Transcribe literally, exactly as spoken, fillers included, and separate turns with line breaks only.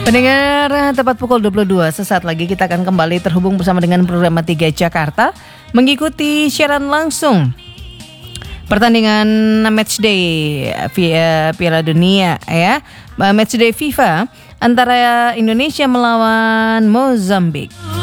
Pendengar, tepat pukul dua puluh dua, sesaat lagi kita akan kembali terhubung bersama dengan program tiga Jakarta mengikuti siaran langsung pertandingan matchday via Piala Dunia ya, matchday FIFA antara Indonesia melawan Mozambik.